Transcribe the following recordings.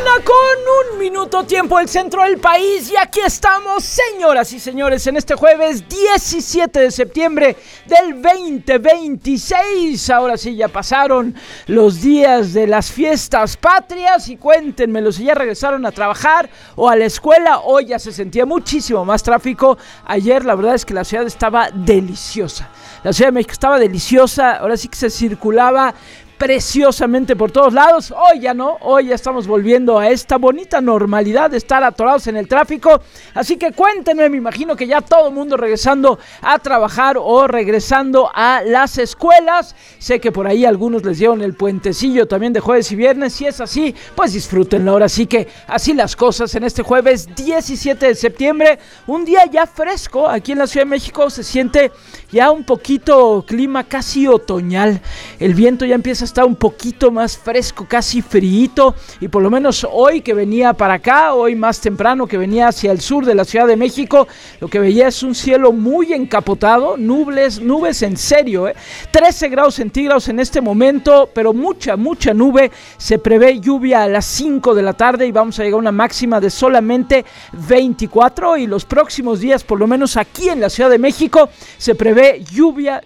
Con 1 minuto tiempo del centro del país y aquí estamos, señoras y señores, en este jueves 17 de septiembre del 2026. Ahora sí, ya pasaron los días de las fiestas patrias y cuéntenmelo si ya regresaron a trabajar o a la escuela. Hoy ya se sentía muchísimo más tráfico. Ayer la verdad es que la ciudad estaba deliciosa. La Ciudad de México estaba deliciosa, ahora sí que se circulaba preciosamente por todos lados. Hoy ya no, hoy ya estamos volviendo a esta bonita normalidad de estar atorados en el tráfico, así que cuéntenme, me imagino que ya todo el mundo regresando a trabajar o regresando a las escuelas. Sé que por ahí algunos les dieron el puentecillo también de jueves y viernes. Si es así, pues disfrútenlo. Ahora sí que así las cosas en este jueves 17 de septiembre, un día ya fresco aquí en la Ciudad de México. Se siente ya un poquito clima casi otoñal, el viento ya empieza a estar un poquito más fresco, casi fríito, y por lo menos hoy que venía para acá, hoy más temprano que venía hacia el sur de la Ciudad de México, lo que veía es un cielo muy encapotado, nubes en serio, 13 grados centígrados en este momento, pero mucha nube. Se prevé lluvia a las 5 de la tarde y vamos a llegar a una máxima de solamente 24, y los próximos días, por lo menos aquí en la Ciudad de México, se prevé lluvia,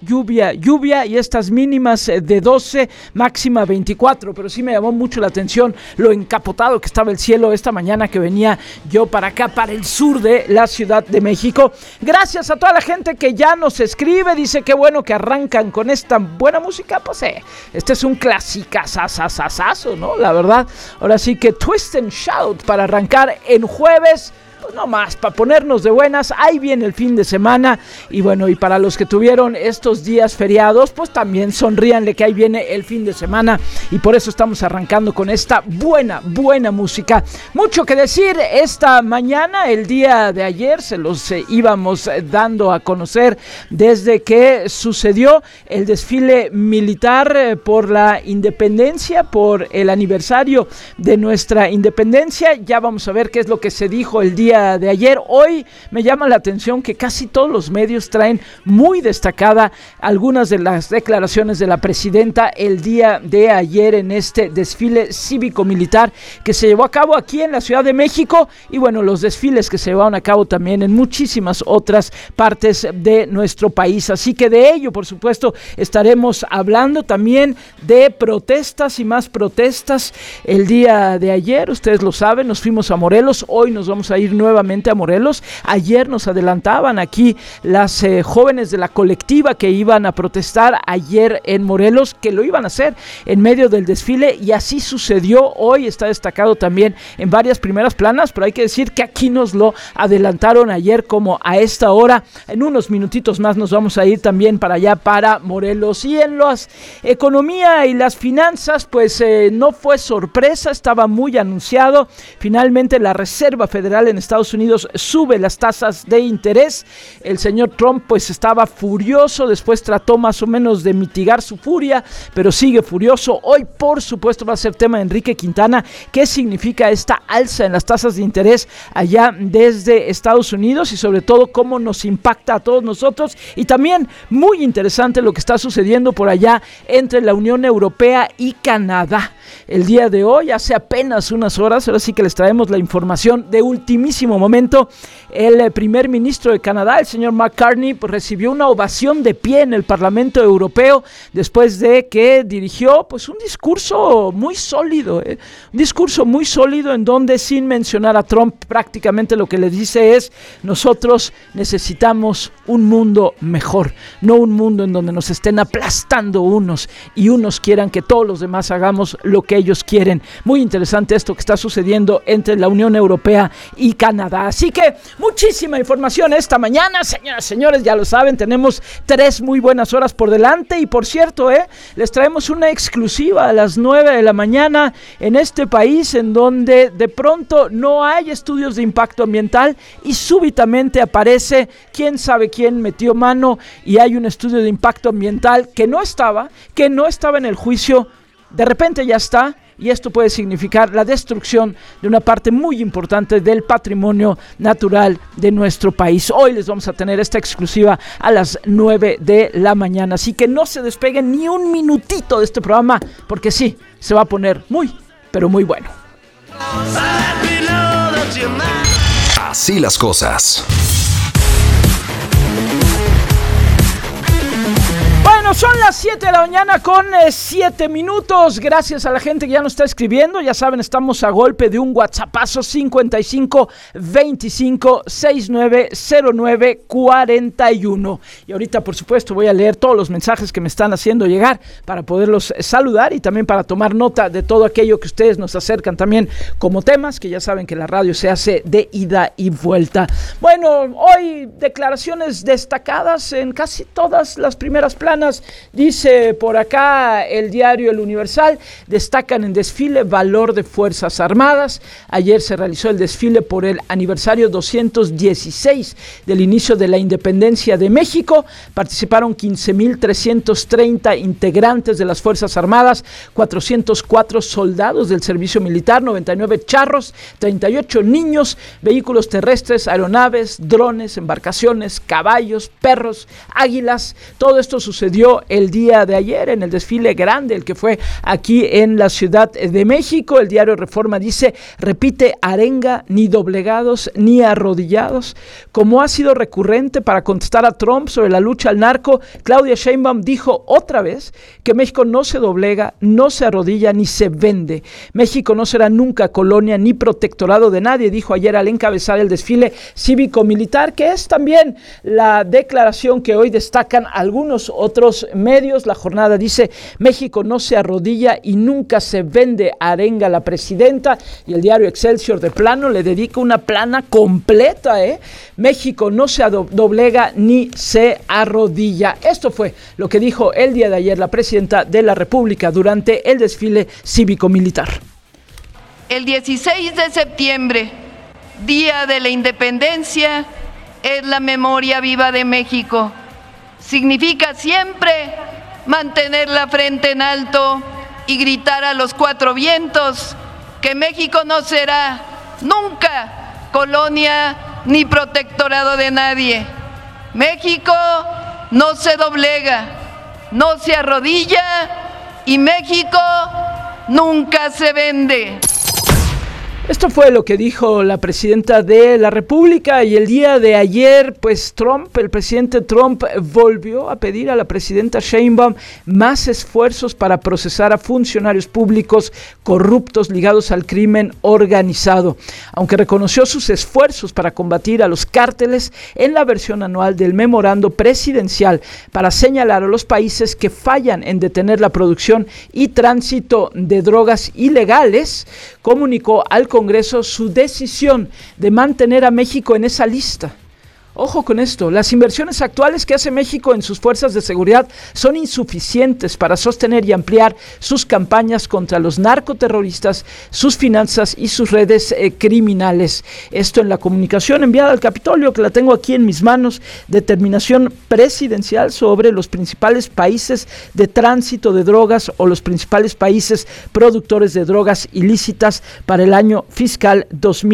y estas mínimas de 12, máxima 24, pero sí me llamó mucho la atención lo encapotado que estaba el cielo esta mañana que venía yo para acá, para el sur de la Ciudad de México. Gracias a toda la gente que ya nos escribe, dice que bueno que arrancan con esta buena música. Pues este es un clasicazazazazo, ¿no? La verdad, ahora sí que Twist and Shout para arrancar en jueves. No más, para ponernos de buenas. Ahí viene el fin de semana. Y bueno, y para los que tuvieron estos días feriados, pues también sonríanle que ahí viene el fin de semana. Y por eso estamos arrancando con esta buena música. Mucho que decir esta mañana. El día de ayer se los íbamos dando a conocer desde que sucedió el desfile militar por la independencia, por el aniversario de nuestra independencia. Ya vamos a ver qué es lo que se dijo el día de ayer. Hoy me llama la atención que casi todos los medios traen muy destacada algunas de las declaraciones de la presidenta el día de ayer en este desfile cívico-militar que se llevó a cabo aquí en la Ciudad de México, y bueno, los desfiles que se llevaron a cabo también en muchísimas otras partes de nuestro país. Así que de ello, por supuesto, estaremos hablando también de protestas y más protestas. El día de ayer, ustedes lo saben, nos fuimos a Morelos. Hoy nos vamos a ir nuevamente a Morelos. Ayer nos adelantaban aquí las jóvenes de la colectiva que iban a protestar ayer en Morelos, que lo iban a hacer en medio del desfile, y así sucedió. Hoy está destacado también en varias primeras planas, pero hay que decir que aquí nos lo adelantaron ayer como a esta hora. En unos minutitos más nos vamos a ir también para allá, para Morelos. Y en las economía y las finanzas, pues no fue sorpresa, estaba muy anunciado. Finalmente la Reserva Federal en Estados Unidos sube las tasas de interés. El señor Trump pues estaba furioso, después trató más o menos de mitigar su furia, pero sigue furioso. Hoy por supuesto va a ser tema de Enrique Quintana, qué significa esta alza en las tasas de interés allá desde Estados Unidos y sobre todo cómo nos impacta a todos nosotros. Y también muy interesante lo que está sucediendo por allá entre la Unión Europea y Canadá. El día de hoy, hace apenas unas horas, ahora sí que les traemos la información de ultimísimo momento. El primer ministro de Canadá, el señor Mark Carney, pues recibió una ovación de pie en el Parlamento Europeo después de que dirigió pues un discurso muy sólido, un discurso muy sólido en donde, sin mencionar a Trump, prácticamente lo que le dice es: nosotros necesitamos un mundo mejor, no un mundo en donde nos estén aplastando unos y unos quieran que todos los demás hagamos lo que ellos quieren. Muy interesante esto que está sucediendo entre la Unión Europea y Canadá. Así que muchísima información esta mañana, señoras y señores, ya lo saben, tenemos 3 muy buenas horas por delante. Y por cierto, les traemos una exclusiva a las 9 de la mañana en este país, en donde de pronto no hay estudios de impacto ambiental y súbitamente aparece quién sabe quién metió mano y hay un estudio de impacto ambiental que no estaba en el juicio. De repente ya está, y esto puede significar la destrucción de una parte muy importante del patrimonio natural de nuestro país. Hoy les vamos a tener esta exclusiva a las 9 de la mañana, así que no se despeguen ni un minutito de este programa, porque sí, se va a poner muy, pero muy bueno. Así las cosas. Bueno, son las 7 de la mañana con 7 minutos. Gracias a la gente que ya nos está escribiendo. Ya saben, estamos a golpe de un WhatsAppazo 55 25 69 09 41. Y ahorita, por supuesto, voy a leer todos los mensajes que me están haciendo llegar para poderlos saludar y también para tomar nota de todo aquello que ustedes nos acercan también como temas, que ya saben que la radio se hace de ida y vuelta. Bueno, hoy declaraciones destacadas en casi todas las primeras planas. Dice por acá el diario El Universal, destacan en desfile valor de Fuerzas Armadas. Ayer se realizó el desfile por el aniversario 216 del inicio de la independencia de México. Participaron 15,330 integrantes de las Fuerzas Armadas, 404 soldados del servicio militar, 99 charros, 38 niños, vehículos terrestres, aeronaves, drones, embarcaciones, caballos, perros, águilas. Todo esto sucedió el día de ayer en el desfile grande, el que fue aquí en la Ciudad de México. El diario Reforma dice, repite arenga, ni doblegados ni arrodillados. Como ha sido recurrente para contestar a Trump sobre la lucha al narco, Claudia Sheinbaum dijo otra vez que México no se doblega, no se arrodilla ni se vende. México no será nunca colonia ni protectorado de nadie, dijo ayer al encabezar el desfile cívico-militar, que es también la declaración que hoy destacan algunos otros medios. La jornada dice, México no se arrodilla y nunca se vende, arenga la presidenta. Y el diario Excelsior de plano le dedica una plana completa, México no se doblega ni se arrodilla. Esto fue lo que dijo el día de ayer la presidenta de la República durante el desfile cívico-militar. El 16 de septiembre, Día de la Independencia, es la memoria viva de México. Significa siempre mantener la frente en alto y gritar a los cuatro vientos que México no será nunca colonia ni protectorado de nadie. México no se doblega, no se arrodilla y México nunca se vende. Esto fue lo que dijo la presidenta de la República. Y el día de ayer, pues el presidente Trump volvió a pedir a la presidenta Sheinbaum más esfuerzos para procesar a funcionarios públicos corruptos ligados al crimen organizado. Aunque reconoció sus esfuerzos para combatir a los cárteles en la versión anual del memorando presidencial para señalar a los países que fallan en detener la producción y tránsito de drogas ilegales, comunicó al Congreso su decisión de mantener a México en esa lista. Ojo con esto, las inversiones actuales que hace México en sus fuerzas de seguridad son insuficientes para sostener y ampliar sus campañas contra los narcoterroristas, sus finanzas y sus redes criminales. Esto en la comunicación enviada al Capitolio, que la tengo aquí en mis manos, determinación presidencial sobre los principales países de tránsito de drogas o los principales países productores de drogas ilícitas para el año fiscal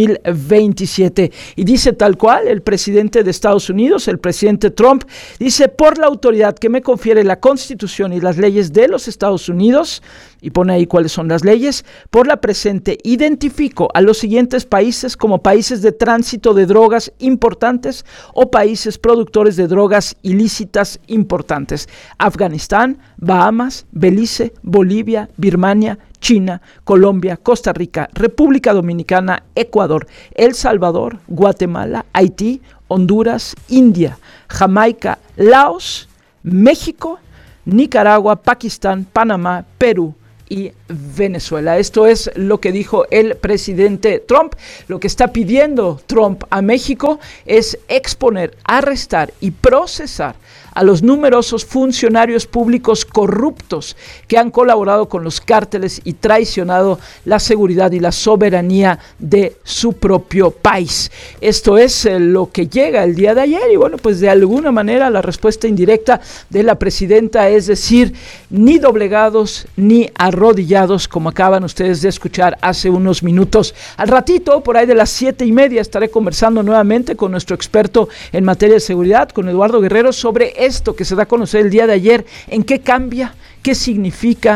2027. Y dice tal cual el presidente de Estados Unidos, el presidente Trump, dice, por la autoridad que me confiere la Constitución y las leyes de los Estados Unidos, y pone ahí cuáles son las leyes, por la presente identifico a los siguientes países como países de tránsito de drogas importantes o países productores de drogas ilícitas importantes: Afganistán, Bahamas, Belice, Bolivia, Birmania, China, Colombia, Costa Rica, República Dominicana, Ecuador, El Salvador, Guatemala, Haití, Honduras, India, Jamaica, Laos, México, Nicaragua, Pakistán, Panamá, Perú y Venezuela. Esto es lo que dijo el presidente Trump. Lo que está pidiendo Trump a México es exponer, arrestar y procesar a los numerosos funcionarios públicos corruptos que han colaborado con los cárteles y traicionado la seguridad y la soberanía de su propio país. Esto es lo que llega el día de ayer y bueno, pues de alguna manera la respuesta indirecta de la presidenta es decir, ni doblegados ni arrodillados, como acaban ustedes de escuchar hace unos minutos. Al ratito, por ahí de las 7:30, estaré conversando nuevamente con nuestro experto en materia de seguridad, con Eduardo Guerrero, sobre esto que se da a conocer el día de ayer, en qué cambia, qué significa,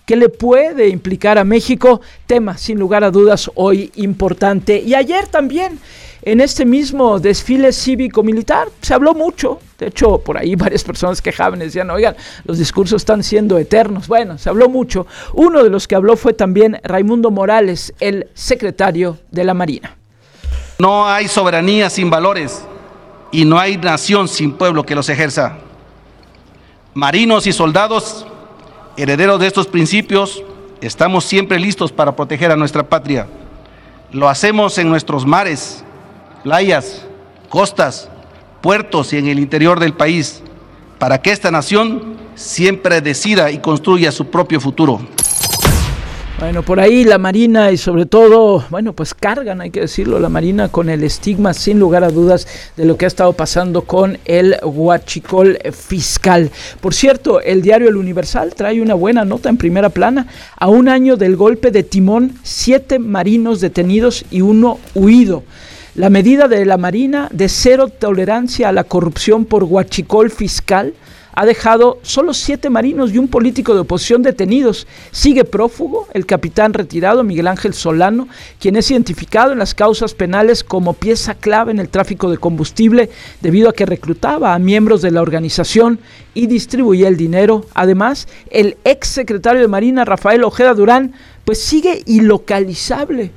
que le puede implicar a México, tema sin lugar a dudas hoy importante. Y ayer también, en este mismo desfile cívico-militar, se habló mucho. De hecho, por ahí varias personas quejaban y decían, oigan, los discursos están siendo eternos. Bueno, se habló mucho. Uno de los que habló fue también Raimundo Morales, el secretario de la Marina. No hay soberanía sin valores y no hay nación sin pueblo que los ejerza. Marinos y soldados, herederos de estos principios, estamos siempre listos para proteger a nuestra patria. Lo hacemos en nuestros mares, playas, costas, puertos y en el interior del país, para que esta nación siempre decida y construya su propio futuro. Bueno, por ahí la Marina y sobre todo, bueno, pues cargan, hay que decirlo, la Marina con el estigma sin lugar a dudas de lo que ha estado pasando con el huachicol fiscal. Por cierto, el diario El Universal trae una buena nota en primera plana. A un año del golpe de timón, 7 marinos detenidos y 1 huido. La medida de la Marina de cero tolerancia a la corrupción por huachicol fiscal ha dejado solo 7 marinos y un político de oposición detenidos. Sigue prófugo el capitán retirado Miguel Ángel Solano, quien es identificado en las causas penales como pieza clave en el tráfico de combustible debido a que reclutaba a miembros de la organización y distribuía el dinero. Además, el ex secretario de Marina, Rafael Ojeda Durán, pues sigue ilocalizable.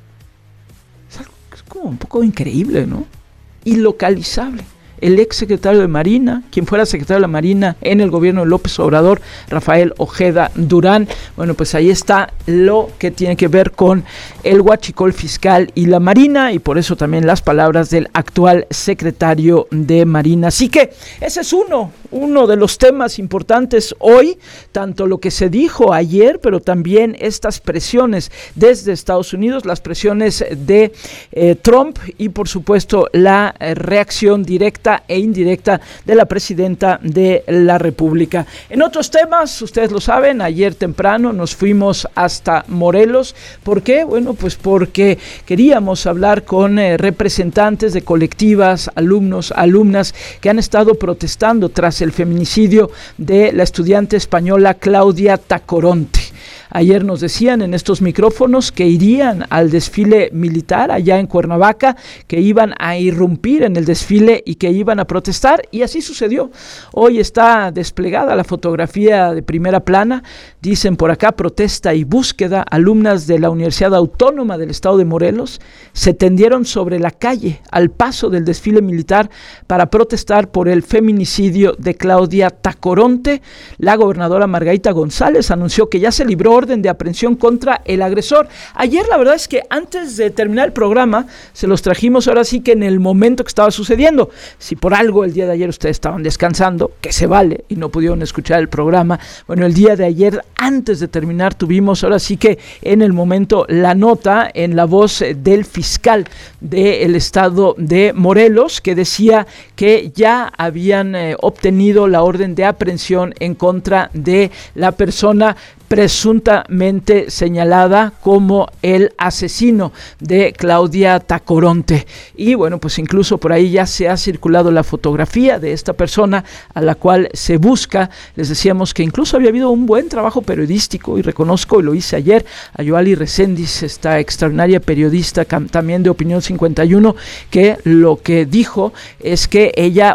Es como un poco increíble, ¿no? Ilocalizable. El ex secretario de Marina, quien fuera secretario de la Marina en el gobierno de López Obrador, Rafael Ojeda Durán. Bueno, pues ahí está lo que tiene que ver con el huachicol fiscal y la Marina, y por eso también las palabras del actual secretario de Marina. Así que ese es uno de los temas importantes hoy, tanto lo que se dijo ayer, pero también estas presiones desde Estados Unidos, las presiones de Trump y por supuesto la reacción directa e indirecta de la presidenta de la República. En otros temas, ustedes lo saben, ayer temprano nos fuimos hasta Morelos. ¿Por qué? Bueno, pues porque queríamos hablar con representantes de colectivas, alumnos, alumnas que han estado protestando tras el feminicidio de la estudiante española Claudia Tacoronte. Ayer nos decían en estos micrófonos que irían al desfile militar allá en Cuernavaca, que iban a irrumpir en el desfile y que iban a protestar, y así sucedió. Hoy está desplegada la fotografía de primera plana. Dicen por acá: protesta y búsqueda. Alumnas de la Universidad Autónoma del Estado de Morelos se tendieron sobre la calle al paso del desfile militar para protestar por el feminicidio de Claudia Tacoronte. La gobernadora Margarita González anunció que ya se libró orden de aprehensión contra el agresor. Ayer la verdad es que antes de terminar el programa se los trajimos ahora sí que en el momento que estaba sucediendo. Si por algo el día de ayer ustedes estaban descansando, que se vale, y no pudieron escuchar el programa, bueno, el día de ayer antes de terminar tuvimos ahora sí que en el momento la nota en la voz del fiscal del estado de Morelos, que decía que ya habían obtenido la orden de aprehensión en contra de la persona presuntamente señalada como el asesino de Claudia Tacoronte. Y bueno, pues incluso por ahí ya se ha circulado la fotografía de esta persona a la cual se busca. Les decíamos que incluso había habido un buen trabajo periodístico, y reconozco, y lo hice ayer, a Yoali Reséndiz, esta extraordinaria periodista también de Opinión 51, que lo que dijo es que ella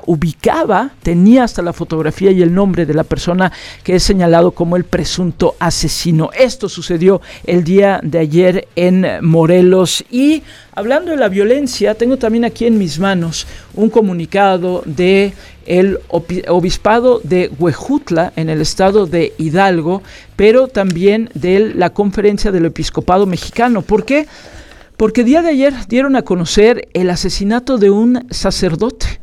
tenía hasta la fotografía y el nombre de la persona que es señalado como el presunto asesino. Esto sucedió el día de ayer en Morelos. Y hablando de la violencia, tengo también aquí en mis manos un comunicado de el obispado de Huejutla en el estado de Hidalgo, pero también de la Conferencia del Episcopado Mexicano. ¿Por qué? Porque el día de ayer dieron a conocer el asesinato de un sacerdote.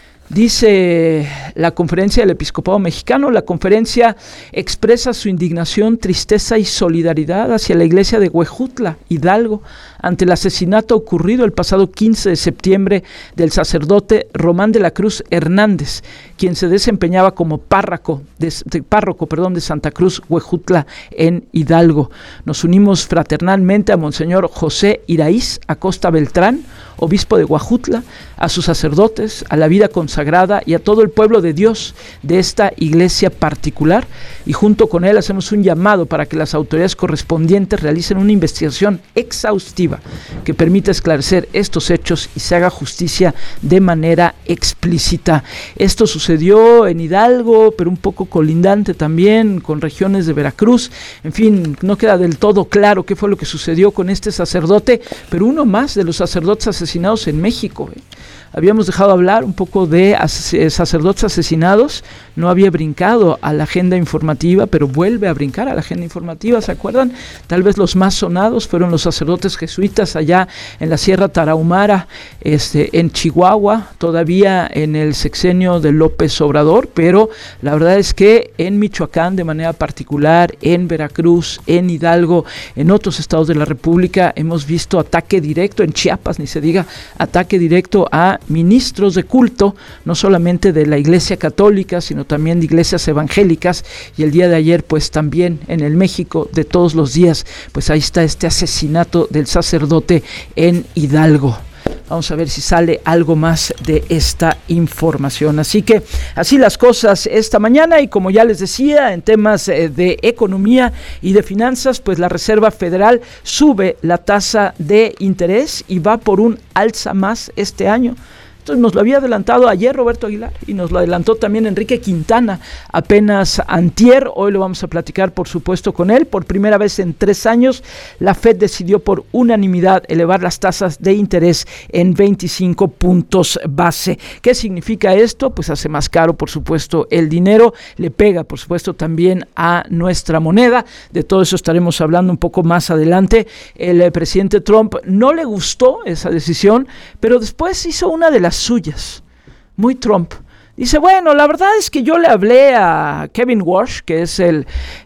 Dice la Conferencia del Episcopado Mexicano: la conferencia expresa su indignación, tristeza y solidaridad hacia la iglesia de Huejutla, Hidalgo, ante el asesinato ocurrido el pasado 15 de septiembre del sacerdote Román de la Cruz Hernández, quien se desempeñaba como párroco de Santa Cruz, Huejutla, en Hidalgo. Nos unimos fraternalmente a Monseñor José Iraíz Acosta Beltrán, obispo de Huajutla, a sus sacerdotes, a la vida consagrada y a todo el pueblo de Dios de esta iglesia particular, y junto con él hacemos un llamado para que las autoridades correspondientes realicen una investigación exhaustiva que permita esclarecer estos hechos y se haga justicia de manera explícita. Esto sucedió en Hidalgo, pero un poco colindante también con regiones de Veracruz. En fin, no queda del todo claro qué fue lo que sucedió con este sacerdote, pero uno más de los sacerdotes asesinados en México. Habíamos dejado hablar un poco de sacerdotes asesinados, no había brincado a la agenda informativa, pero vuelve a brincar a la agenda informativa, ¿se acuerdan? Tal vez los más sonados fueron los sacerdotes jesuitas allá en la Sierra Tarahumara, en Chihuahua, todavía en el sexenio de López Obrador, pero la verdad es que en Michoacán de manera particular, en Veracruz, en Hidalgo, en otros estados de la República, hemos visto ataque directo, en Chiapas ni se diga, ataque directo a ministros de culto, no solamente de la Iglesia Católica, sino también de iglesias evangélicas, y el día de ayer pues también en el México de todos los días, pues ahí está este asesinato del sacerdote en Hidalgo. Vamos a ver si sale algo más de esta información. Así que así las cosas esta mañana, y como ya les decía, en temas de economía y de finanzas, pues la Reserva Federal sube la tasa de interés y va por un alza más este año. Entonces nos lo había adelantado ayer Roberto Aguilar y nos lo adelantó también Enrique Quintana apenas antier. Hoy lo vamos a platicar por supuesto con él. Por primera vez en 3 años la Fed decidió por unanimidad elevar las tasas de interés en 25 puntos base. ¿Qué significa esto? Pues hace más caro por supuesto el dinero, le pega por supuesto también a nuestra moneda. De todo eso estaremos hablando un poco más adelante. El presidente Trump no le gustó esa decisión, pero después hizo una de las suyas, muy Trump. Dice, bueno, la verdad es que yo le hablé a Kevin Warsh, que es el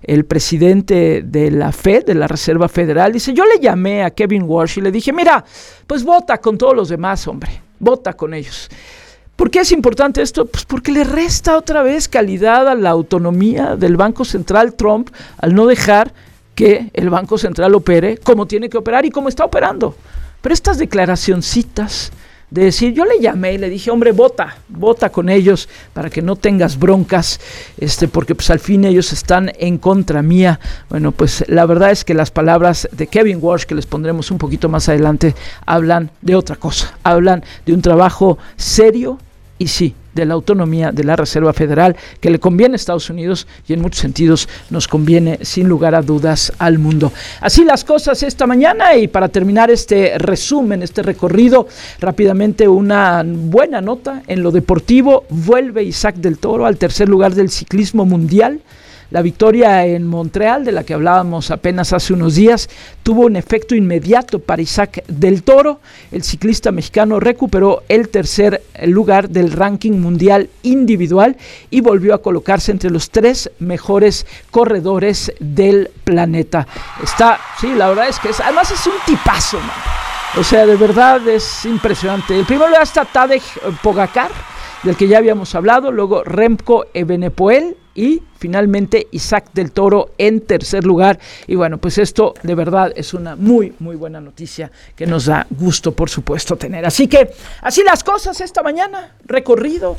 presidente de la Fed, de la Reserva Federal. Dice, yo le llamé a Kevin Warsh y le dije, mira, pues vota con todos los demás, hombre, vota con ellos. ¿Por qué es importante esto? Pues porque le resta otra vez calidad a la autonomía del Banco Central Trump al no dejar que el Banco Central opere como tiene que operar y como está operando. Pero estas declaracioncitas de decir, yo le llamé y le dije, hombre, vota con ellos para que no tengas broncas, porque pues al fin ellos están en contra mía. Bueno, pues la verdad es que las palabras de Kevin Warsh, que les pondremos un poquito más adelante, hablan de otra cosa, hablan de un trabajo serio y sí, de la autonomía de la Reserva Federal, que le conviene a Estados Unidos y en muchos sentidos nos conviene sin lugar a dudas al mundo. Así las cosas esta mañana, y para terminar este resumen, este recorrido, rápidamente una buena nota en lo deportivo. Vuelve Isaac del Toro al tercer lugar del ciclismo mundial. La victoria en Montreal, de la que hablábamos apenas hace unos días, tuvo un efecto inmediato para Isaac del Toro. El ciclista mexicano recuperó el tercer lugar del ranking mundial individual y volvió a colocarse entre los 3 mejores corredores del planeta. Sí, la verdad es que además es un tipazo, man. O sea, de verdad es impresionante. El primer lugar está Tadej Pogacar, del que ya habíamos hablado, luego Remco Evenepoel y finalmente Isaac del Toro en tercer lugar. Y bueno, pues esto de verdad es una muy, muy buena noticia que nos da gusto, por supuesto, tener. Así que, así las cosas esta mañana, recorrido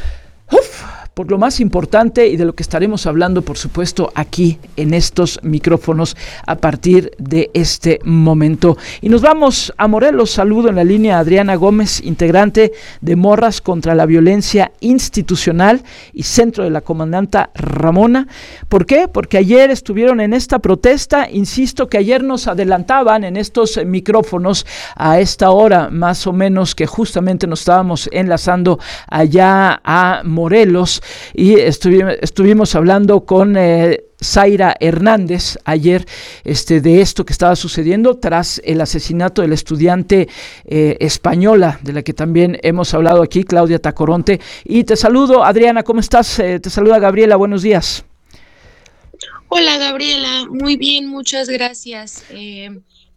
por lo más importante y de lo que estaremos hablando, por supuesto, aquí en estos micrófonos a partir de este momento. Y nos vamos a Morelos. Saludo en la línea a Adriana Gómez, integrante de Morras contra la Violencia Institucional y centro de la comandanta Ramona. ¿Por qué? Porque ayer estuvieron en esta protesta. Insisto que ayer nos adelantaban en estos micrófonos a esta hora más o menos que justamente nos estábamos enlazando allá a Morelos, y estuvimos hablando con Zaira Hernández ayer de esto que estaba sucediendo tras el asesinato del estudiante española, de la que también hemos hablado aquí, Claudia Tacoronte. Y te saludo, Adriana, ¿cómo estás? Te saluda Gabriela, buenos días. Hola, Gabriela, muy bien, muchas gracias.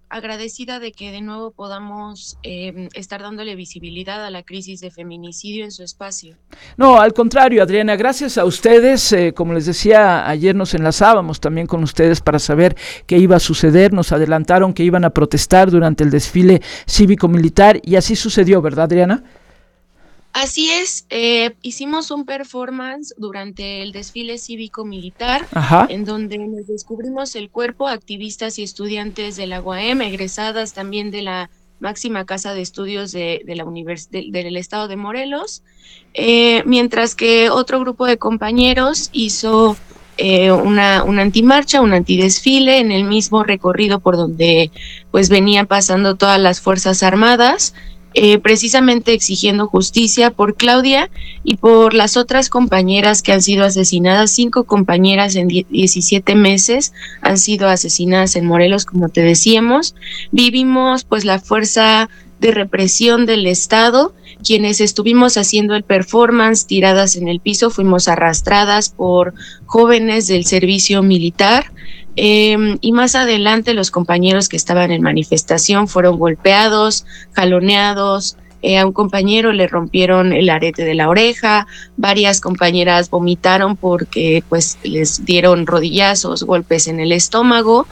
agradecida de que de nuevo podamos estar dándole visibilidad a la crisis de feminicidio en su espacio. No, al contrario, Adriana, gracias a ustedes, como les decía, ayer nos enlazábamos también con ustedes para saber qué iba a suceder, nos adelantaron que iban a protestar durante el desfile cívico-militar y así sucedió, ¿verdad, Adriana? Así es, hicimos un performance durante el desfile cívico-militar, en donde nos descubrimos el cuerpo, activistas y estudiantes de la UAM, egresadas también de la máxima casa de estudios de la del estado de Morelos, mientras que otro grupo de compañeros hizo una antimarcha, un antidesfile en el mismo recorrido por donde pues venían pasando todas las Fuerzas Armadas, precisamente exigiendo justicia por Claudia y por las otras compañeras que han sido asesinadas. 5 compañeras en 17 meses han sido asesinadas en Morelos, como te decíamos. Vivimos pues la fuerza de represión del Estado. Quienes estuvimos haciendo el performance tiradas en el piso fuimos arrastradas por jóvenes del servicio militar. Y más adelante los compañeros que estaban en manifestación fueron golpeados, jaloneados, a un compañero le rompieron el arete de la oreja, varias compañeras vomitaron porque pues les dieron rodillazos, golpes en el estómago,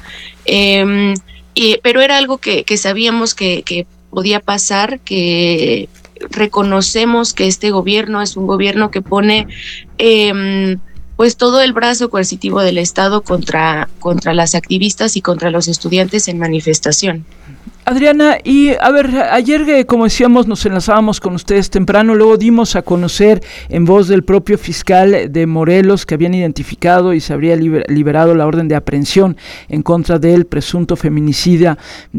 pero era algo que sabíamos que podía pasar, que reconocemos que este gobierno es un gobierno que pone pues todo el brazo coercitivo del Estado contra las activistas y contra los estudiantes en manifestación. Adriana, y a ver, ayer como decíamos nos enlazábamos con ustedes temprano, luego dimos a conocer en voz del propio fiscal de Morelos que habían identificado y se habría liberado la orden de aprehensión en contra del presunto feminicida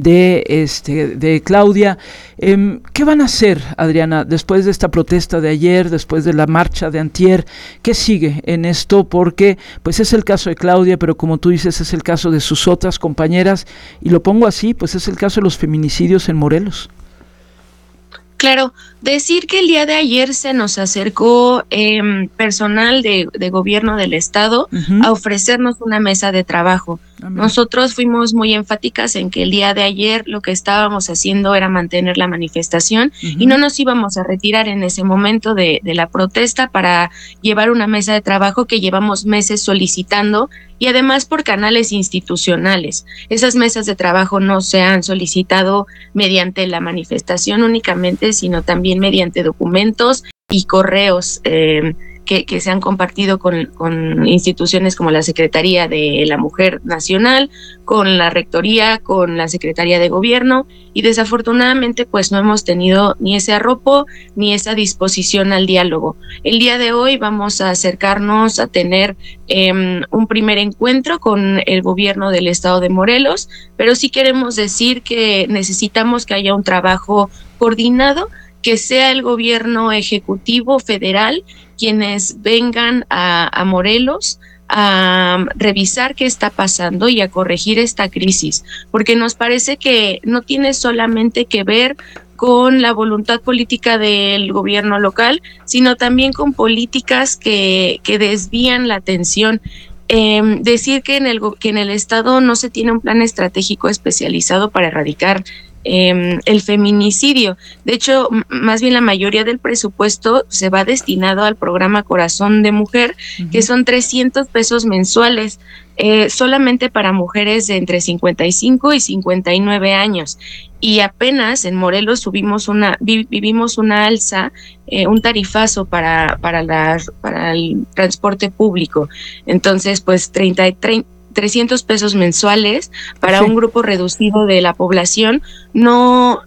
de Claudia. ¿Qué van a hacer, Adriana, después de esta protesta de ayer, después de la marcha de antier? ¿Qué sigue en esto? Porque pues es el caso de Claudia, pero como tú dices es el caso de sus otras compañeras y lo pongo así, pues es el caso de los feminicidios en Morelos. Claro, decir que el día de ayer se nos acercó personal de gobierno del estado a ofrecernos una mesa de trabajo. Nosotros fuimos muy enfáticas en que el día de ayer lo que estábamos haciendo era mantener la manifestación y no nos íbamos a retirar en ese momento de la protesta para llevar una mesa de trabajo que llevamos meses solicitando y además por canales institucionales. Esas mesas de trabajo no se han solicitado mediante la manifestación únicamente, sino también mediante documentos y correos que se han compartido con instituciones como la Secretaría de la Mujer Nacional, con la Rectoría, con la Secretaría de Gobierno, y desafortunadamente pues no hemos tenido ni ese arropo ni esa disposición al diálogo. El día de hoy vamos a acercarnos a tener un primer encuentro con el gobierno del estado de Morelos, pero sí queremos decir que necesitamos que haya un trabajo coordinado, que sea el gobierno ejecutivo federal quienes vengan a Morelos a revisar qué está pasando y a corregir esta crisis, porque nos parece que no tiene solamente que ver con la voluntad política del gobierno local, sino también con políticas que desvían la atención. Decir que en el estado no se tiene un plan estratégico especializado para erradicar el feminicidio. De hecho, más bien la mayoría del presupuesto se va destinado al programa Corazón de Mujer, que son 300 pesos mensuales, solamente para mujeres de entre 55 y 59 años. Y apenas en Morelos vivimos una alza, un tarifazo para el transporte público. Entonces, pues 300 pesos mensuales para un grupo reducido de la población no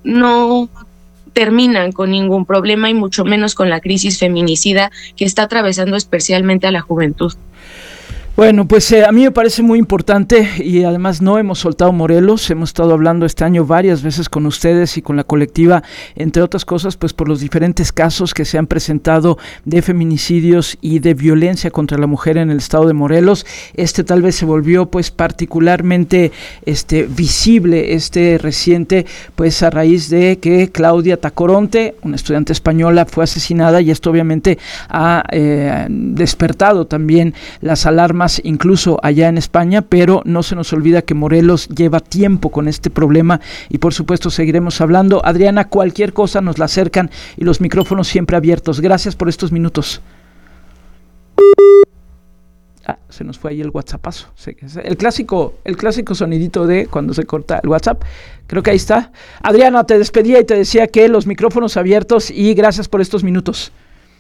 terminan con ningún problema y mucho menos con la crisis feminicida que está atravesando especialmente a la juventud. Bueno, pues a mí me parece muy importante y además no hemos soltado Morelos, hemos estado hablando este año varias veces con ustedes y con la colectiva, entre otras cosas pues por los diferentes casos que se han presentado de feminicidios y de violencia contra la mujer en el estado de Morelos. Tal vez se volvió pues particularmente visible reciente pues a raíz de que Claudia Tacoronte, una estudiante española, fue asesinada y esto obviamente ha despertado también las alarmas más incluso allá en España, pero no se nos olvida que Morelos lleva tiempo con este problema y por supuesto seguiremos hablando. Adriana, cualquier cosa nos la acercan y los micrófonos siempre abiertos. Gracias por estos minutos. Se nos fue ahí el WhatsAppazo. El clásico sonidito de cuando se corta el WhatsApp. Creo que ahí está. Adriana, te despedía y te decía que los micrófonos abiertos y gracias por estos minutos.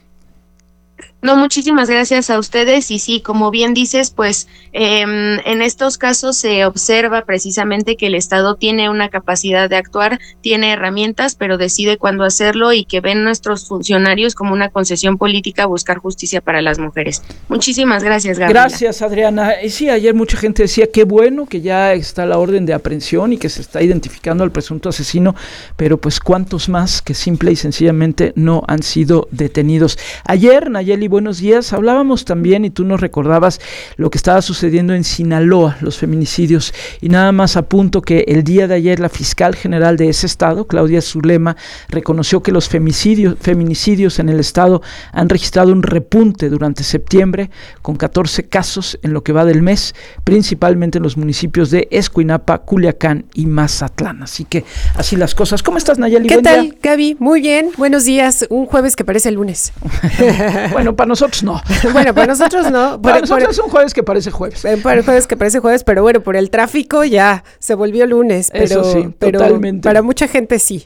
No, muchísimas gracias a ustedes y sí, como bien dices, pues en estos casos se observa precisamente que el Estado tiene una capacidad de actuar, tiene herramientas, pero decide cuándo hacerlo y que ven nuestros funcionarios como una concesión política buscar justicia para las mujeres. Muchísimas gracias, Gabriela. Gracias, Adriana. Y sí, ayer mucha gente decía qué bueno que ya está la orden de aprehensión y que se está identificando al presunto asesino, pero pues cuántos más que simple y sencillamente no han sido detenidos. Ayer, Nayeli, buenos días. Hablábamos también y tú nos recordabas lo que estaba sucediendo en Sinaloa, los feminicidios, y nada más apunto que el día de ayer la fiscal general de ese estado, Claudia Zulema, reconoció que los feminicidios en el estado han registrado un repunte durante septiembre con 14 casos en lo que va del mes, principalmente en los municipios de Escuinapa, Culiacán y Mazatlán. Así que así las cosas. ¿Cómo estás, Nayeli? ¿Qué tal, Gaby? Muy bien, buenos días. Un jueves que parece lunes. Bueno, para nosotros no. Bueno, para nosotros no. Para nosotros es un jueves que parece jueves. Para el jueves que parece jueves, pero bueno, por el tráfico ya se volvió lunes. Pero, eso sí, pero totalmente. Para mucha gente sí.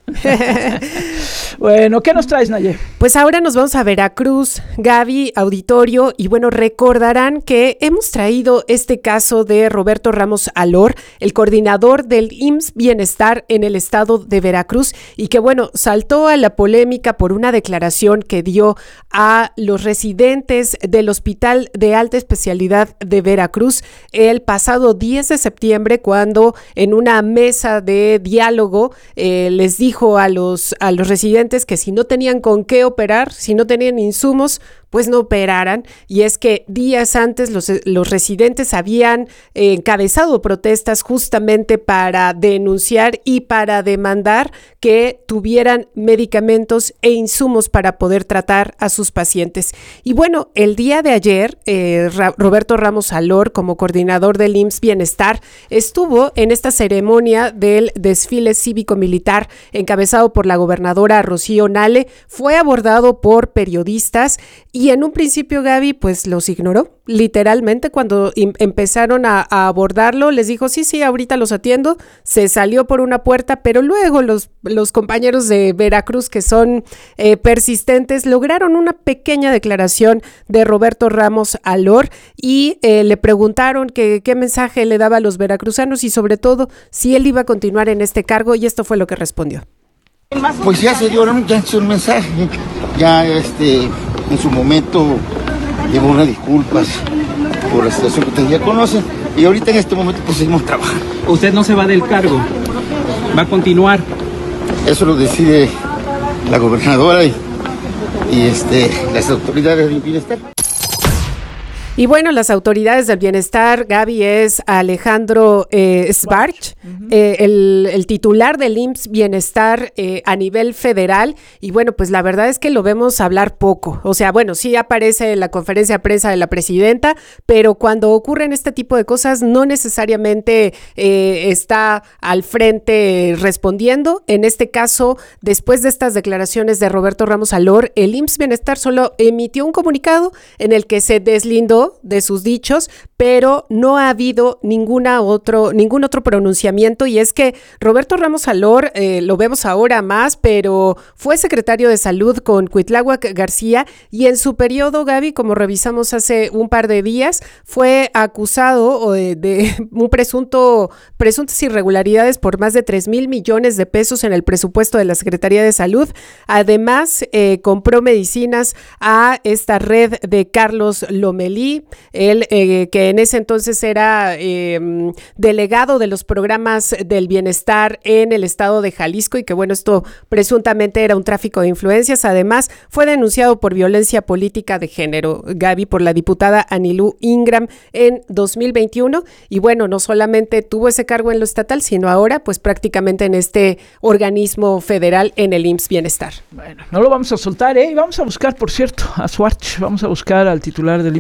Bueno, ¿qué nos traes, Naye? Pues ahora nos vamos a Veracruz, Gaby, auditorio, y bueno, recordarán que hemos traído este caso de Roberto Ramos Alor, el coordinador del IMSS Bienestar en el estado de Veracruz, y que bueno, saltó a la polémica por una declaración que dio a los residentes del Hospital de Alta Especialidad de Veracruz el pasado 10 de septiembre, cuando en una mesa de diálogo les dijo a los residentes que si no tenían con qué operar, si no tenían insumos, pues no operaran, y es que días antes los residentes habían encabezado protestas justamente para denunciar y para demandar que tuvieran medicamentos e insumos para poder tratar a sus pacientes. Y bueno, el día de ayer, Roberto Ramos Alor, como coordinador del IMSS Bienestar, estuvo en esta ceremonia del desfile cívico-militar encabezado por la gobernadora Rocío Nale, fue abordado por periodistas y en un principio, Gaby, pues los ignoró, literalmente. Cuando empezaron a abordarlo, les dijo, sí, ahorita los atiendo, se salió por una puerta, pero luego los compañeros de Veracruz, que son persistentes, lograron una pequeña declaración de Roberto Ramos Alor y le preguntaron qué mensaje le daba a los veracruzanos y sobre todo si él iba a continuar en este cargo, y esto fue lo que respondió. Pues ya se dio un mensaje, ya en su momento llevo unas disculpas por la situación que ustedes ya conocen y ahorita en este momento pues seguimos trabajando. ¿Usted no se va del cargo? ¿Va a continuar? Eso lo decide la gobernadora y las autoridades del bienestar. Y bueno, las autoridades del bienestar, Gaby, es Alejandro Schwartz, el titular del IMSS Bienestar a nivel federal, y bueno, pues la verdad es que lo vemos hablar poco. O sea, bueno, sí aparece en la conferencia de prensa de la presidenta, pero cuando ocurren este tipo de cosas no necesariamente está al frente respondiendo. En este caso, después de estas declaraciones de Roberto Ramos Alor, el IMSS Bienestar solo emitió un comunicado en el que se deslindó de sus dichos, pero no ha habido ningún otro pronunciamiento, y es que Roberto Ramos Alor, lo vemos ahora más, pero fue secretario de Salud con Cuitláhuac García, y en su periodo, Gaby, como revisamos hace un par de días, fue acusado de un presuntas irregularidades por más de 3,000 millones de pesos en el presupuesto de la Secretaría de Salud. Además, compró medicinas a esta red de Carlos Lomelí, él que en ese entonces era delegado de los programas del bienestar en el estado de Jalisco, y que bueno, esto presuntamente era un tráfico de influencias. Además, fue denunciado por violencia política de género, Gaby, por la diputada Anilú Ingram en 2021, y bueno, no solamente tuvo ese cargo en lo estatal, sino ahora pues prácticamente en este organismo federal, en el IMSS Bienestar. Bueno, no lo vamos a soltar, y vamos a buscar, por cierto, a Schwartz, vamos a buscar al titular del IMSS Bienestar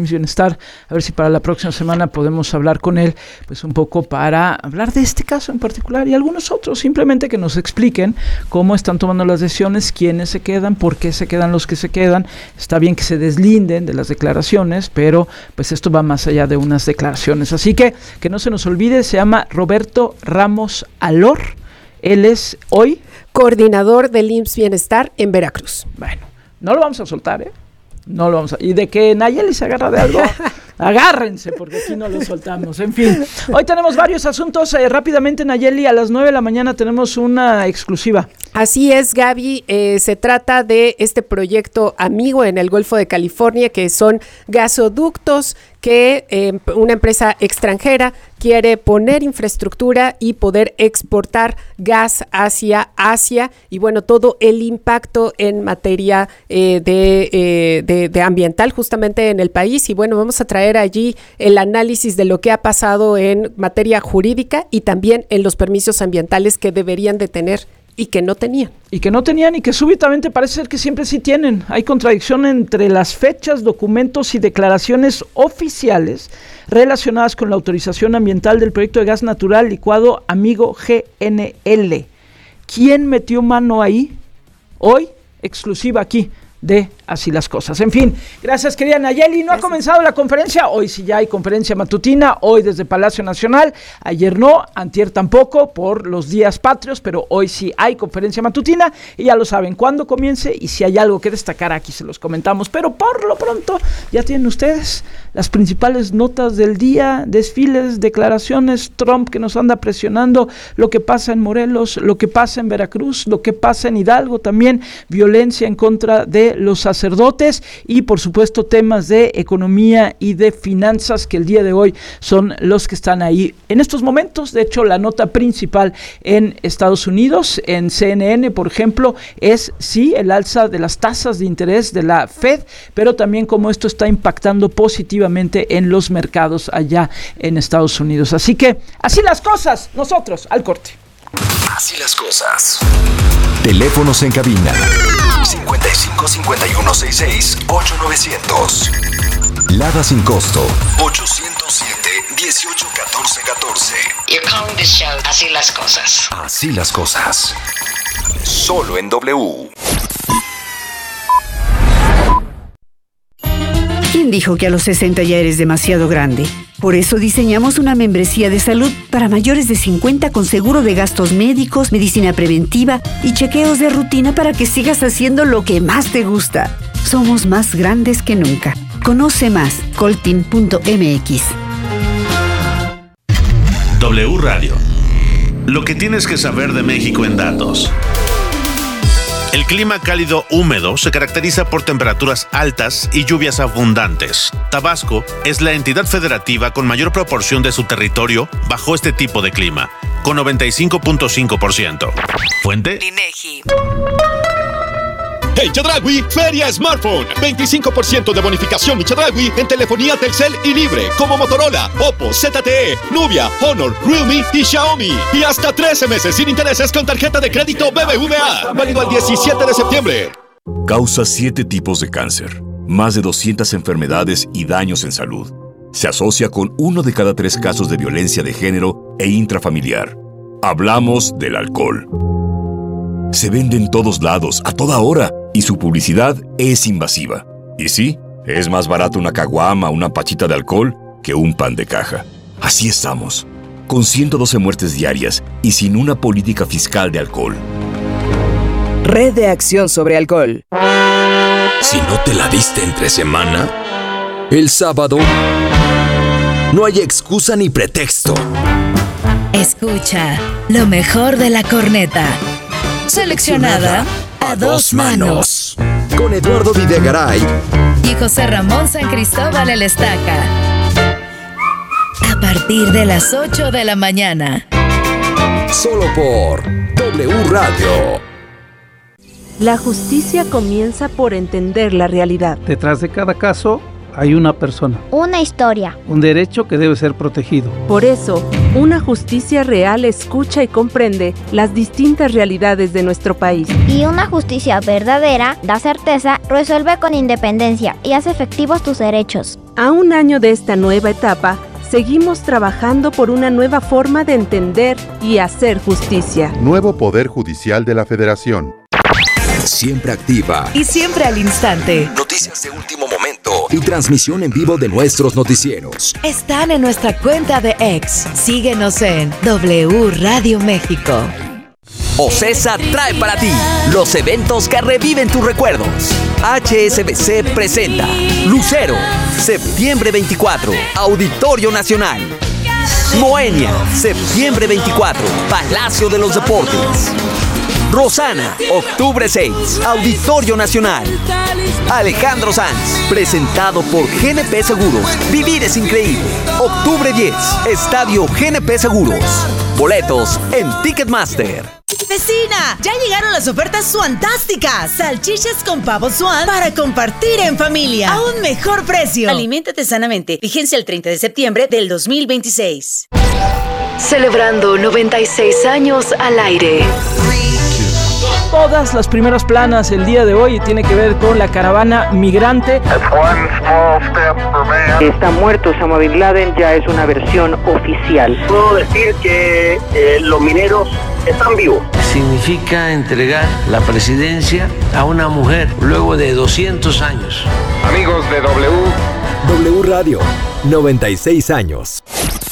estar. A ver si para la próxima semana podemos hablar con él, pues un poco para hablar de este caso en particular y algunos otros, simplemente que nos expliquen cómo están tomando las decisiones, quiénes se quedan, por qué se quedan los que se quedan. Está bien que se deslinden de las declaraciones, pero pues esto va más allá de unas declaraciones. Así que no se nos olvide, se llama Roberto Ramos Alor. Él es hoy coordinador del IMSS Bienestar en Veracruz. Bueno, no lo vamos a soltar, no lo vamos a... Y de que Nayeli se agarra de algo, agárrense, porque aquí no lo soltamos. En fin, hoy tenemos varios asuntos. Rápidamente, Nayeli, a las 9 de la mañana tenemos una exclusiva. Así es, Gaby, se trata de este proyecto amigo en el Golfo de California, que son gasoductos que una empresa extranjera quiere poner infraestructura y poder exportar gas hacia Asia, y bueno, todo el impacto en materia de ambiental justamente en el país. Y bueno, vamos a traer allí el análisis de lo que ha pasado en materia jurídica y también en los permisos ambientales que deberían de tener y que no tenían. Y que súbitamente parece ser que siempre sí tienen. Hay contradicción entre las fechas, documentos y declaraciones oficiales relacionadas con la autorización ambiental del proyecto de gas natural licuado Amigo GNL. ¿Quién metió mano ahí? Hoy, exclusiva aquí de Así las Cosas. En fin, gracias, querida Nayeli. No ha comenzado la conferencia, hoy sí ya hay conferencia matutina, hoy desde Palacio Nacional, ayer no, antier tampoco, por los días patrios, pero hoy sí hay conferencia matutina, y ya lo saben, cuándo comience, y si hay algo que destacar aquí se los comentamos, pero por lo pronto ya tienen ustedes las principales notas del día, desfiles, declaraciones, Trump que nos anda presionando, lo que pasa en Morelos, lo que pasa en Veracruz, lo que pasa en Hidalgo también, violencia en contra de los sacerdotes y por supuesto temas de economía y de finanzas que el día de hoy son los que están ahí en estos momentos. De hecho, la nota principal en Estados Unidos, en CNN por ejemplo, es sí el alza de las tasas de interés de la Fed, pero también cómo esto está impactando positivamente en los mercados allá en Estados Unidos. Así que así las cosas, nosotros al corte. Así las cosas. Teléfonos en cabina 55 51 66 8900. Lada sin costo 807 18 14 14. You're calling this show Así las Cosas. Así las cosas. Solo en W. ¿Quién dijo que a los 60 ya eres demasiado grande? Por eso diseñamos una membresía de salud para mayores de 50 con seguro de gastos médicos, medicina preventiva y chequeos de rutina para que sigas haciendo lo que más te gusta. Somos más grandes que nunca. Conoce más, coltin.mx. W Radio. Lo que tienes que saber de México en datos. El clima cálido húmedo se caracteriza por temperaturas altas y lluvias abundantes. Tabasco es la entidad federativa con mayor proporción de su territorio bajo este tipo de clima, con 95.5%. Fuente: INEGI. Hey Chedraui, Feria Smartphone. 25% de bonificación y Chedraui en telefonía Telcel y libre, como Motorola, Oppo, ZTE, Nubia, Honor, Realme y Xiaomi. Y hasta 13 meses sin intereses con tarjeta de crédito BBVA. Válido al 17 de septiembre. Causa 7 tipos de cáncer, más de 200 enfermedades y daños en salud. Se asocia con 1 de cada 3 casos de violencia de género e intrafamiliar. Hablamos del alcohol. Se vende en todos lados, a toda hora, y su publicidad es invasiva. Y sí, es más barato una caguama o una pachita de alcohol que un pan de caja. Así estamos, con 112 muertes diarias y sin una política fiscal de alcohol. Red de Acción sobre Alcohol. Si no te la diste entre semana, el sábado no hay excusa ni pretexto. Escucha lo mejor de la corneta. Seleccionada a 2 manos. Con Eduardo Videgaray y José Ramón San Cristóbal el Estaca. A partir de las 8 de la mañana. Solo por W Radio. La justicia comienza por entender la realidad. Detrás de cada caso Hay una persona, una historia, un derecho que debe ser protegido. Por eso, una justicia real escucha y comprende las distintas realidades de nuestro país. Y una justicia verdadera da certeza, resuelve con independencia y hace efectivos tus derechos. A un año de esta nueva etapa, seguimos trabajando por una nueva forma de entender y hacer justicia. Nuevo Poder Judicial de la Federación. Siempre activa y siempre al instante. Noticias de último momento y transmisión en vivo de nuestros noticieros. Están en nuestra cuenta de X. Síguenos en W Radio México. OCESA trae para ti los eventos que reviven tus recuerdos. HSBC presenta Lucero, septiembre 24, Auditorio Nacional. Moenia, septiembre 24, Palacio de los Deportes. Rosana, octubre 6, Auditorio Nacional. Alejandro Sanz, presentado por GNP Seguros. Vivir es increíble. Octubre 10, Estadio GNP Seguros. Boletos en Ticketmaster. ¡Vecina! Ya llegaron las ofertas suantásticas. Salchichas con pavo suan para compartir en familia. A un mejor precio. Aliméntate sanamente. Vigencia el 30 de septiembre del 2026. Celebrando 96 años al aire. Todas las primeras planas el día de hoy tiene que ver con la caravana migrante. Está muerto Osama Bin Laden, ya es una versión oficial. Puedo decir que los mineros están vivos. Significa entregar la presidencia a una mujer luego de 200 años. Amigos de W Radio, 96 años.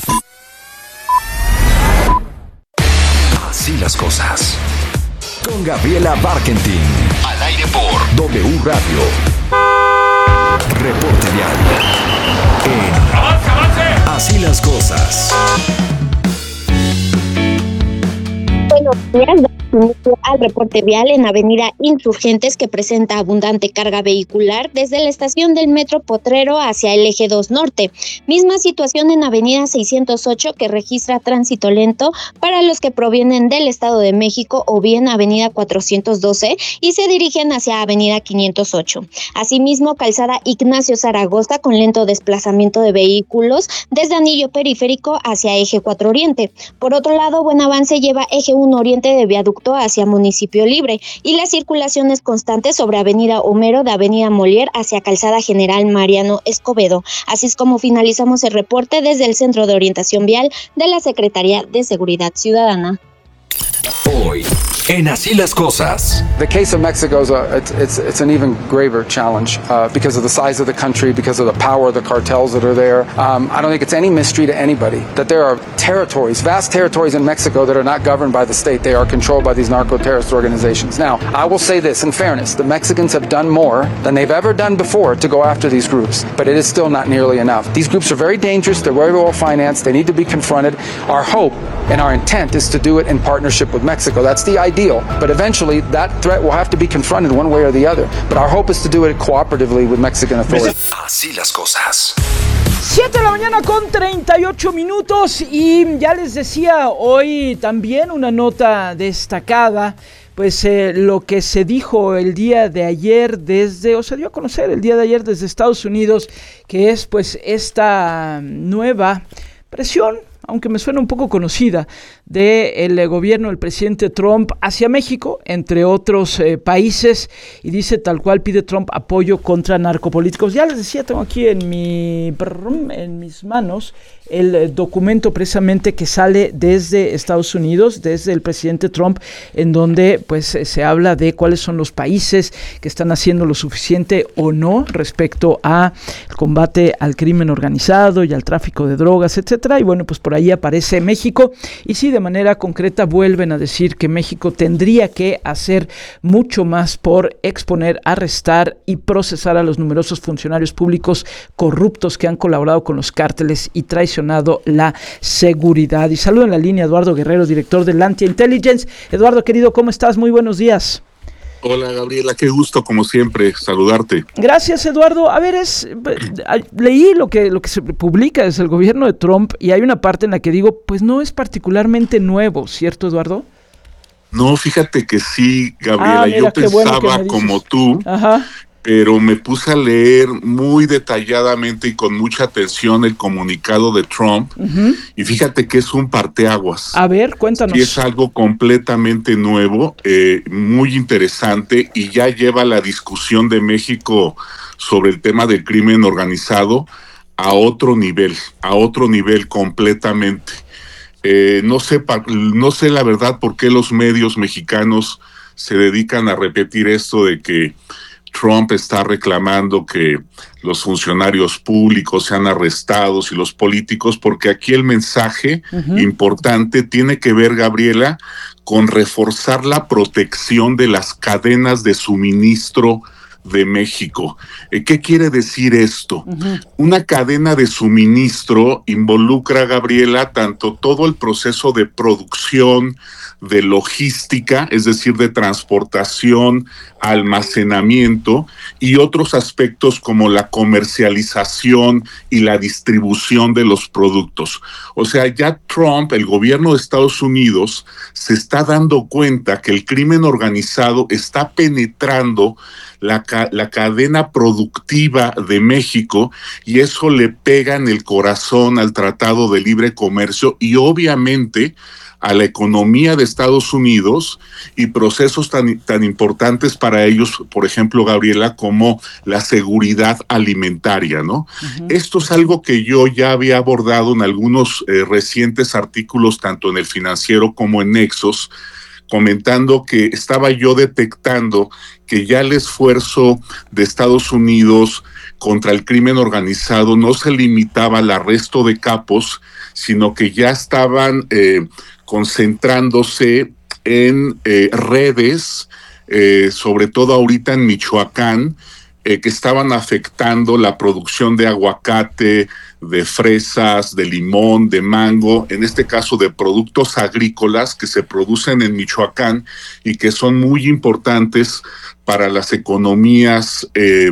Así las cosas. Con Gabriela Barkentin. Al aire por W Radio. Reporte vial. En Así las cosas. Buenos días. Al reporte vial en Avenida Insurgentes, que presenta abundante carga vehicular desde la estación del Metro Potrero hacia el Eje 2 Norte. Misma situación en Avenida 608, que registra tránsito lento para los que provienen del Estado de México, o bien Avenida 412 y se dirigen hacia Avenida 508. Asimismo, calzada Ignacio Zaragoza con lento desplazamiento de vehículos desde Anillo Periférico hacia Eje 4 Oriente. Por otro lado, buen avance lleva Eje 1 Oriente de Viaducto hacia Municipio Libre, y la circulación es constante sobre Avenida Homero de Avenida Molière hacia Calzada General Mariano Escobedo. Así es como finalizamos el reporte desde el Centro de Orientación Vial de la Secretaría de Seguridad Ciudadana. Hoy, en Así las cosas. The case of Mexico is it's an even graver challenge because of the size of the country, because of the power of the cartels that are there. I don't think it's any mystery to anybody that there are territories, vast territories in Mexico that are not governed by the state. They are controlled by these narco-terrorist organizations. Now, I will say this in fairness, the Mexicans have done more than they've ever done before to go after these groups, but it is still not nearly enough. These groups are very dangerous, they're very well financed, they need to be confronted. Our hope and our intent is to do it in partnership with Mexico. That's the ideal, but eventually that threat will have to be confronted one way or the other. But our hope is to do it cooperatively with Mexican authorities. Así las cosas. 7 de la mañana con 38 minutos y ya les decía hoy también una nota destacada, pues lo que se dijo el día de ayer se dio a conocer el día de ayer desde Estados Unidos, que es pues esta nueva presión, aunque me suena un poco conocida, del gobierno del presidente Trump hacia México, entre otros países, y dice tal cual, pide Trump apoyo contra narcopolíticos. Ya les decía, tengo aquí en mis manos el documento precisamente que sale desde Estados Unidos, desde el presidente Trump, en donde pues se habla de cuáles son los países que están haciendo lo suficiente o no respecto a el combate al crimen organizado y al tráfico de drogas, etcétera. Y bueno, pues por ahí aparece México, y sí, de manera concreta vuelven a decir que México tendría que hacer mucho más por exponer, arrestar y procesar a los numerosos funcionarios públicos corruptos que han colaborado con los cárteles y traicionado la seguridad. Y saludo en la línea Eduardo Guerrero, director de Lantia Intelligence. Eduardo, querido, ¿cómo estás? Muy buenos días. Hola, Gabriela, qué gusto, como siempre, saludarte. Gracias, Eduardo. A ver, leí lo que se publica desde el gobierno de Trump, y hay una parte en la que digo, pues no es particularmente nuevo, ¿cierto, Eduardo? No, fíjate que sí, Gabriela, yo pensaba como tú, pero me puse a leer muy detalladamente y con mucha atención el comunicado de Trump, y fíjate que es un parteaguas. A ver, cuéntanos. Y es algo completamente nuevo, muy interesante, y ya lleva la discusión de México sobre el tema del crimen organizado a otro nivel completamente. No sé la verdad por qué los medios mexicanos se dedican a repetir esto de que Trump está reclamando que los funcionarios públicos sean arrestados y los políticos, porque aquí el mensaje importante tiene que ver, Gabriela, con reforzar la protección de las cadenas de suministro de México. ¿Qué quiere decir esto? Una cadena de suministro involucra, Gabriela, tanto todo el proceso de producción, de logística, es decir, de transportación, almacenamiento, y otros aspectos como la comercialización y la distribución de los productos. O sea, ya Trump, el gobierno de Estados Unidos, se está dando cuenta que el crimen organizado está penetrando la cadena productiva de México, y eso le pega en el corazón al Tratado de Libre Comercio y obviamente a la economía de Estados Unidos y procesos tan importantes para ellos, por ejemplo, Gabriela, como la seguridad alimentaria, ¿no? Esto es algo que yo ya había abordado en algunos recientes artículos, tanto en El Financiero como en Nexos, comentando que estaba yo detectando que ya el esfuerzo de Estados Unidos contra el crimen organizado no se limitaba al arresto de capos, sino que ya estaban concentrándose en redes, sobre todo ahorita en Michoacán, que estaban afectando la producción de aguacate, de fresas, de limón, de mango, en este caso de productos agrícolas que se producen en Michoacán y que son muy importantes para las economías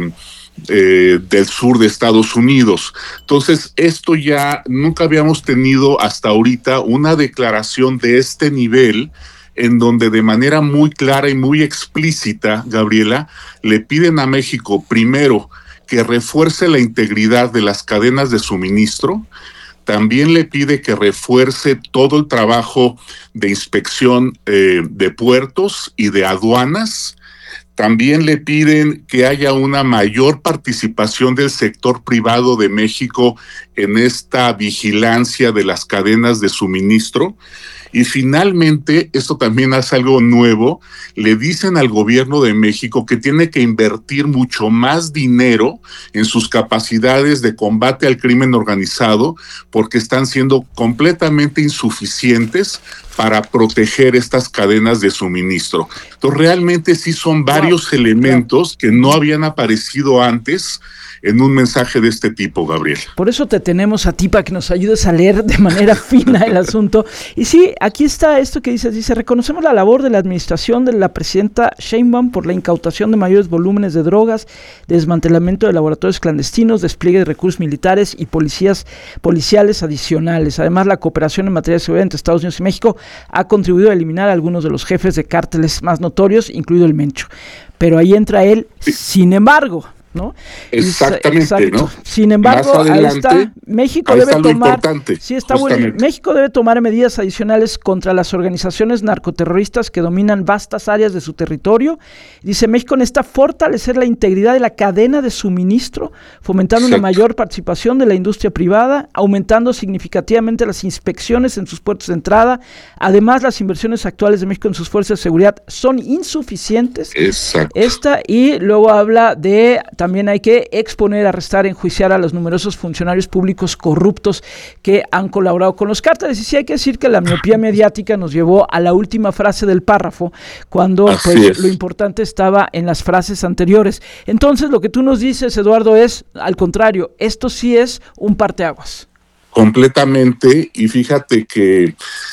del sur de Estados Unidos. Entonces, esto ya nunca habíamos tenido hasta ahorita una declaración de este nivel, en donde de manera muy clara y muy explícita, Gabriela, le piden a México, primero, que refuerce la integridad de las cadenas de suministro. También le pide que refuerce todo el trabajo de inspección de puertos y de aduanas. También le piden que haya una mayor participación del sector privado de México en esta vigilancia de las cadenas de suministro. Y finalmente, esto también hace algo nuevo, le dicen al gobierno de México que tiene que invertir mucho más dinero en sus capacidades de combate al crimen organizado, porque están siendo completamente insuficientes para proteger estas cadenas de suministro. Entonces, realmente sí son varios elementos que no habían aparecido antes en un mensaje de este tipo, Gabriel. Por eso te tenemos a ti, para que nos ayudes a leer de manera fina el asunto. Y sí, aquí está esto que dice, reconocemos la labor de la administración de la presidenta Sheinbaum por la incautación de mayores volúmenes de drogas, desmantelamiento de laboratorios clandestinos, despliegue de recursos militares y policiales adicionales. Además, la cooperación en materia de seguridad entre Estados Unidos y México ha contribuido a eliminar a algunos de los jefes de cárteles más notorios, incluido el Mencho. Pero ahí entra él, sin embargo, ¿no? Exactamente, exacto, ¿no? Sin embargo, ahí está, México debe tomar, sí, está bueno, México debe tomar medidas adicionales contra las organizaciones narcoterroristas que dominan vastas áreas de su territorio. Dice, México necesita fortalecer la integridad de la cadena de suministro, fomentando una mayor participación de la industria privada, aumentando significativamente las inspecciones en sus puertos de entrada. Además, las inversiones actuales de México en sus fuerzas de seguridad son insuficientes. Exacto. Y luego habla de también hay que exponer, arrestar, enjuiciar a los numerosos funcionarios públicos corruptos que han colaborado con los cárteles. Y sí hay que decir que la miopía mediática nos llevó a la última frase del párrafo, cuando pues, lo importante estaba en las frases anteriores. Entonces, lo que tú nos dices, Eduardo, es, al contrario, esto sí es un parteaguas. Completamente, y fíjate que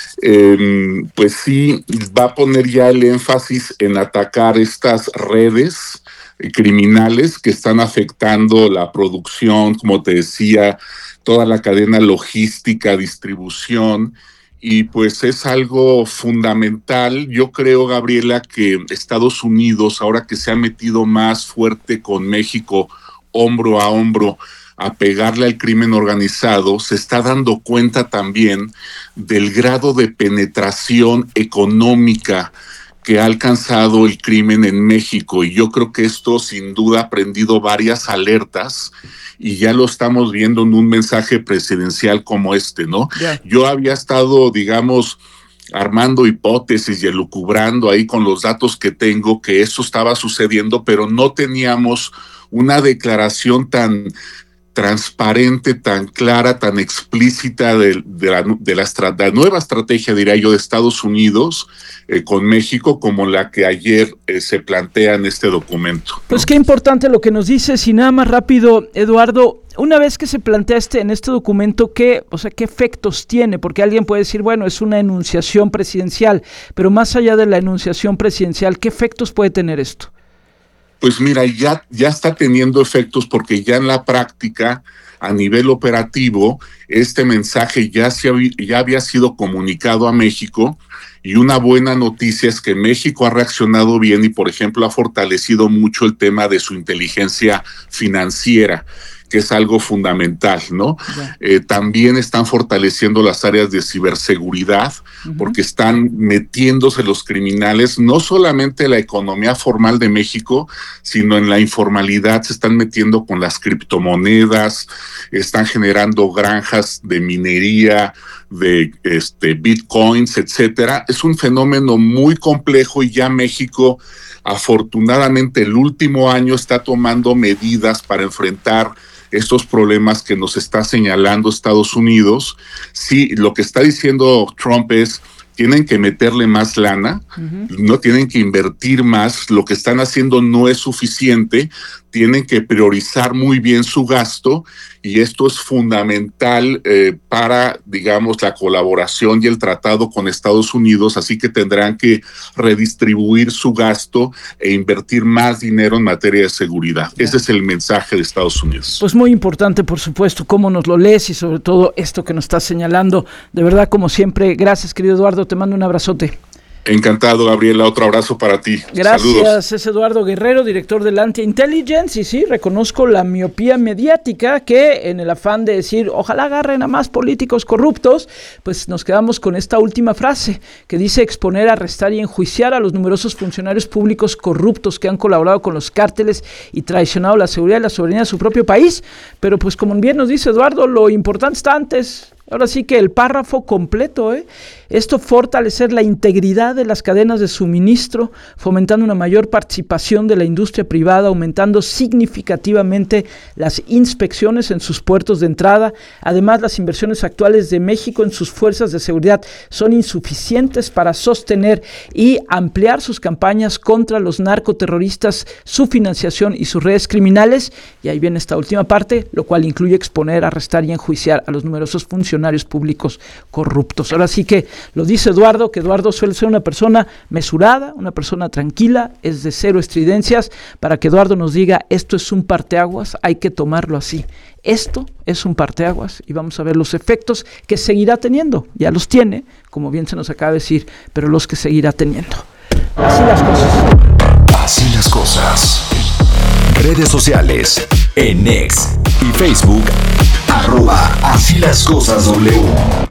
pues sí, va a poner ya el énfasis en atacar estas redes criminales que están afectando la producción, como te decía, toda la cadena logística, distribución, y pues es algo fundamental. Yo creo, Gabriela, que Estados Unidos, ahora que se ha metido más fuerte con México, hombro a hombro, a pegarle al crimen organizado, se está dando cuenta también del grado de penetración económica que ha alcanzado el crimen en México, y yo creo que esto sin duda ha prendido varias alertas, y ya lo estamos viendo en un mensaje presidencial como este, ¿no? Yeah. Yo había estado, digamos, armando hipótesis y elucubrando ahí con los datos que tengo que esto estaba sucediendo, pero no teníamos una declaración tan transparente, tan clara, tan explícita de la nueva estrategia, diría yo, de Estados Unidos con México, como la que ayer se plantea en este documento, ¿no? Pues qué importante lo que nos dices, y nada más rápido, Eduardo, una vez que se plantea en este documento, ¿qué efectos tiene? Porque alguien puede decir, bueno, es una enunciación presidencial, pero más allá de la enunciación presidencial, ¿qué efectos puede tener esto? Pues mira, ya está teniendo efectos, porque ya en la práctica, a nivel operativo, este mensaje ya había sido comunicado a México, y una buena noticia es que México ha reaccionado bien y, por ejemplo, ha fortalecido mucho el tema de su inteligencia financiera, que es algo fundamental, ¿no? También están fortaleciendo las áreas de ciberseguridad, porque están metiéndose los criminales, no solamente en la economía formal de México, sino en la informalidad. Se están metiendo con las criptomonedas, están generando granjas de minería, de bitcoins, etcétera. Es un fenómeno muy complejo, y ya México, afortunadamente, el último año está tomando medidas para enfrentar estos problemas que nos está señalando Estados Unidos. Sí, lo que está diciendo Trump es: tienen que meterle más lana, no tienen que invertir más, lo que están haciendo no es suficiente, tienen que priorizar muy bien su gasto, y esto es fundamental para, digamos, la colaboración y el tratado con Estados Unidos, así que tendrán que redistribuir su gasto e invertir más dinero en materia de seguridad. Ese es el mensaje de Estados Unidos. Pues muy importante, por supuesto, cómo nos lo lees y sobre todo esto que nos estás señalando. De verdad, como siempre, gracias, querido Eduardo, te mando un abrazote. Encantado, Gabriela, otro abrazo para ti. Gracias. Saludos. Es Eduardo Guerrero, director del Anti-Intelligence, y sí, reconozco la miopía mediática que, en el afán de decir, ojalá agarren a más políticos corruptos, pues nos quedamos con esta última frase, que dice: exponer, arrestar y enjuiciar a los numerosos funcionarios públicos corruptos que han colaborado con los cárteles y traicionado la seguridad y la soberanía de su propio país. Pero pues, como bien nos dice Eduardo, lo importante está antes. Ahora sí que el párrafo completo, esto fortalecer la integridad de las cadenas de suministro, fomentando una mayor participación de la industria privada, aumentando significativamente las inspecciones en sus puertos de entrada. Además, las inversiones actuales de México en sus fuerzas de seguridad son insuficientes para sostener y ampliar sus campañas contra los narcoterroristas, su financiación y sus redes criminales. Y ahí viene esta última parte, lo cual incluye exponer, arrestar y enjuiciar a los numerosos funcionarios públicos corruptos. Ahora sí que lo dice Eduardo, que Eduardo suele ser una persona mesurada, una persona tranquila, es de cero estridencias. Para que Eduardo nos diga, esto es un parteaguas, hay que tomarlo así. Esto es un parteaguas, y vamos a ver los efectos que seguirá teniendo. Ya los tiene, como bien se nos acaba de decir, pero los que seguirá teniendo. Así las cosas. Así las cosas. Redes sociales, en X y Facebook, @asílascosasw.